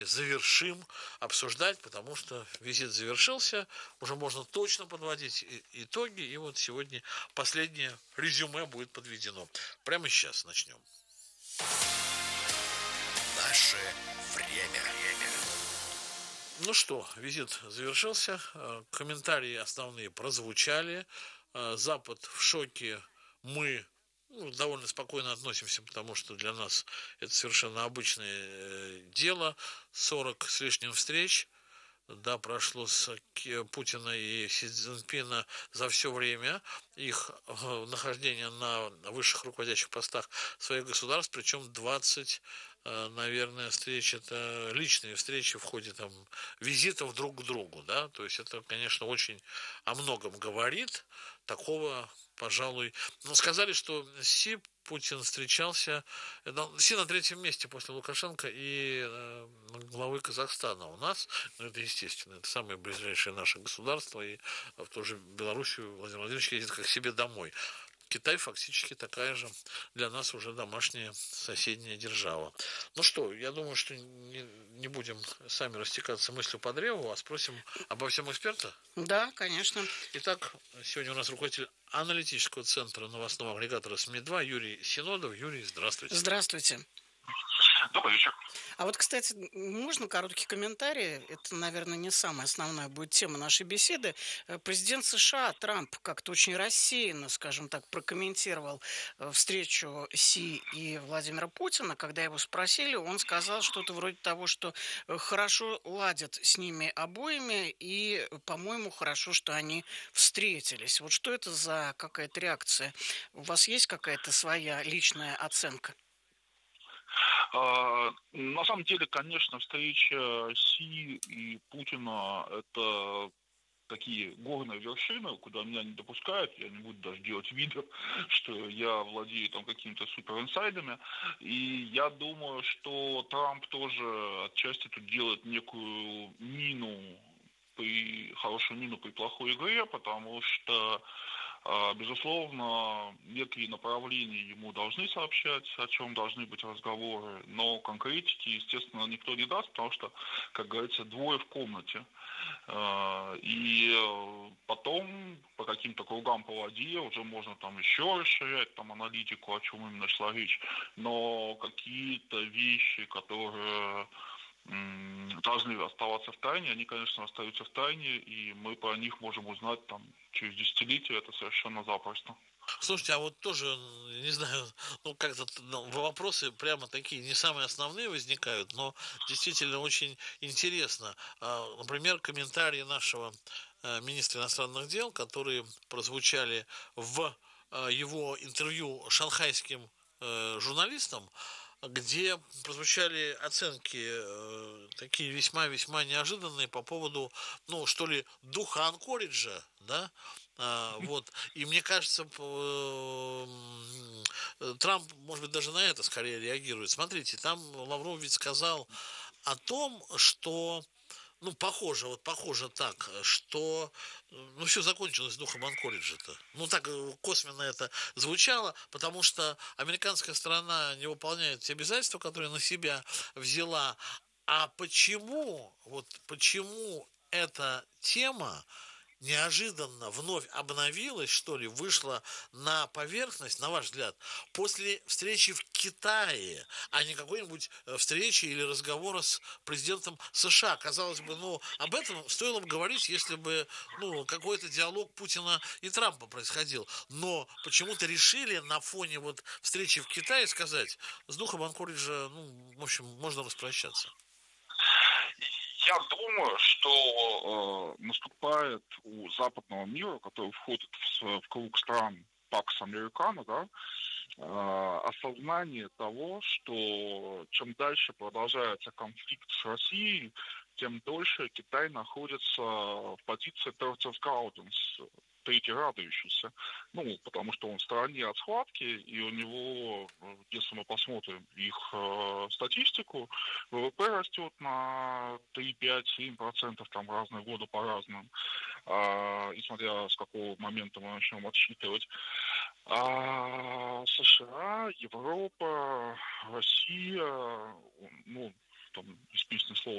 завершим обсуждать, потому что визит завершился, уже можно точно подводить итоги, и вот сегодня последнее резюме будет подведено. Прямо сейчас начнем. Наше время. Ну что, визит завершился, комментарии основные прозвучали, Запад в шоке, мы довольно спокойно относимся, потому что для нас это совершенно обычное дело, 40 с лишним встреч, да, прошло с Путина и Си Цзиньпина за все время их нахождения на высших руководящих постах своих государств, причем 20, наверное, встреч, это личные встречи в ходе там визитов друг к другу, да, то есть это, конечно, очень о многом говорит, такого, пожалуй, ну, сказали, что Путин встречался, Си на третьем месте после Лукашенко и главы Казахстана у нас, ну, это естественно, это самое ближайшее наше государство, и в ту же Белоруссию Владимир Владимирович ездит как к себе домой. Китай фактически такая же для нас уже домашняя соседняя держава. Ну что, я думаю, что не будем сами растекаться мыслью по древу, а спросим обо всем эксперта. Да, конечно. Итак, сегодня у нас руководитель аналитического центра новостного агрегатора СМИ-2 Юрий Синодов. Юрий, здравствуйте. Здравствуйте. Добрый вечер. А вот, кстати, можно короткий комментарий? Это, наверное, не самая основная будет тема нашей беседы. Президент США Трамп как-то очень рассеянно, скажем так, прокомментировал встречу Си и Владимира Путина. Когда его спросили, он сказал что-то вроде того, что хорошо ладят с ними обоими, и, по-моему, хорошо, что они встретились. Вот что это за какая-то реакция? У вас есть какая-то своя личная оценка? На самом деле, конечно, встреча Си и Путина – это такие горные вершины, куда меня не допускают, я не буду даже делать видео, что я владею там какими-то суперинсайдами, и я думаю, что Трамп тоже отчасти тут делает некую хорошую мину при плохой игре, потому что безусловно, некие направления ему должны сообщать, о чем должны быть разговоры, но конкретики, естественно, никто не даст, потому что, как говорится, двое в комнате. И потом по каким-то кругам по воде уже можно там еще расширять там аналитику, о чем именно шла речь, но какие-то вещи, которые должны оставаться в тайне, они, конечно, остаются в тайне, и мы про них можем узнать там через десятилетия, это совершенно запросто. Слушайте, а вот тоже, не знаю, как-то вопросы прямо такие не самые основные возникают, но действительно очень интересно. Например, комментарии нашего министра иностранных дел, которые прозвучали в его интервью шанхайским журналистам, где прозвучали оценки такие весьма-весьма неожиданные по поводу, что ли, духа Анкориджа, да, вот, и мне кажется, Трамп, может быть, даже на это скорее реагирует. Смотрите, там Лавров ведь сказал о том, что похоже так, что все закончилось с духом Анкориджа-то. Так косвенно это звучало, потому что американская сторона не выполняет те обязательства, которые на себя взяла. А почему эта тема неожиданно вновь обновилась, что ли, вышла на поверхность, на ваш взгляд, после встречи в Китае, а не какой-нибудь встречи или разговора с президентом США? Казалось бы, об этом стоило бы говорить, если бы, какой-то диалог Путина и Трампа происходил. Но почему-то решили на фоне встречи в Китае сказать, с духом Анкориджа, в общем, можно распрощаться. Я думаю, что наступает у западного мира, который входит в круг стран ПАКС Американо, да, осознание того, что чем дальше продолжается конфликт с Россией, тем дольше Китай находится в позиции terms of guidance, третий радующийся. Потому что он в стороне от схватки, и у него, если мы посмотрим их статистику, ВВП растет на 3, 5, 7%, там разные годы по-разному, и смотря с какого момента мы начнем отсчитывать. А США, Европа, Россия, там из песни слова